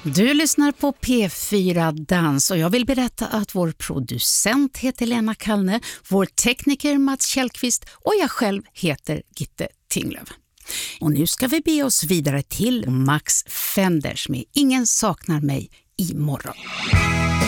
Du lyssnar på P4 Dans och jag vill berätta att vår producent heter Lena Kallne, vår tekniker Mats Kjellqvist och jag själv heter Gitte Tinglöf. Och nu ska vi be oss vidare till Max Fenders med Ingen saknar mig imorgon.